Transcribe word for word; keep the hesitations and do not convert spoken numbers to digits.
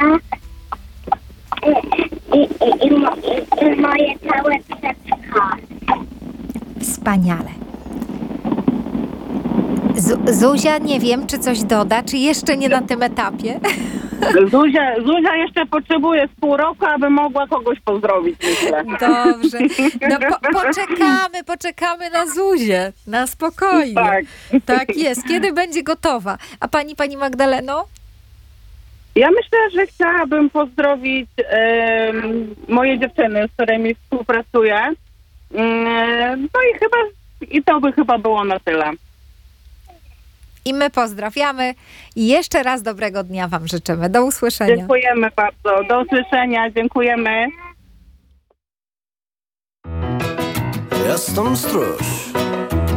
i, i, i, mo, i, i moje całe przedszkole. Wspaniale. Z- Zuzia, nie wiem, czy coś doda, czy jeszcze nie na tym etapie? Zuzia, Zuzia jeszcze potrzebuje z pół roku, aby mogła kogoś pozdrowić, myślę. Dobrze. No po- poczekamy, poczekamy na Zuzię. Na spokojnie. Tak. Tak jest. Kiedy będzie gotowa? A pani, pani Magdaleno? Ja myślę, że chciałabym pozdrowić em, moje dziewczyny, z którymi współpracuję. Em, no i chyba i to by chyba było na tyle. I my pozdrawiamy. I jeszcze raz dobrego dnia wam życzymy. Do usłyszenia. Dziękujemy bardzo. Do usłyszenia. Dziękujemy. Jestem stróż.